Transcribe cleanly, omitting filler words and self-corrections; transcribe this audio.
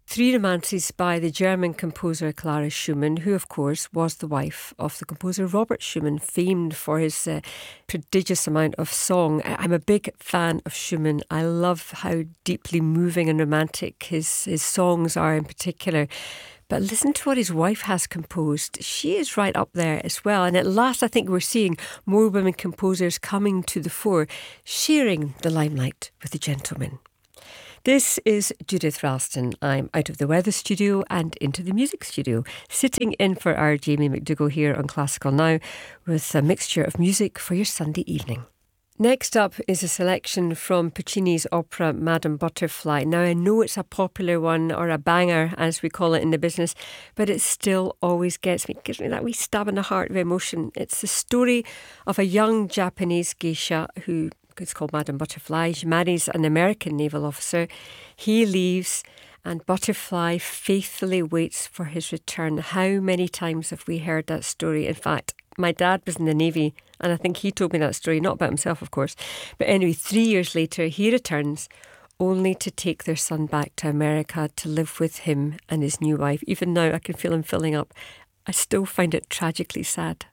Three Romances by the German composer Clara Schumann, who, of course, was the wife of the composer Robert Schumann, famed for his prodigious amount of song. I'm a big fan of Schumann. I love how deeply moving and romantic his songs are in particular. But listen to what his wife has composed. She is right up there as well. And at last, I think we're seeing more women composers coming to the fore, sharing the limelight with the gentlemen. This is Judith Ralston. I'm out of the weather studio and into the music studio, sitting in for our Jamie McDougall here on Classical Now with a mixture of music for your Sunday evening. Next up is a selection from Puccini's opera Madame Butterfly. Now, I know it's a popular one, or a banger as we call it in the business, but it still always gives me that wee stab in the heart of emotion. It's the story of a young Japanese geisha who is called Madame Butterfly. She marries an American naval officer. He leaves and Butterfly faithfully waits for his return. How many times have we heard that story? In fact, my dad was in the Navy and I think he told me that story, not about himself, of course. But anyway, 3 years later, he returns only to take their son back to America to live with him and his new wife. Even now, I can feel him filling up. I still find it tragically sad.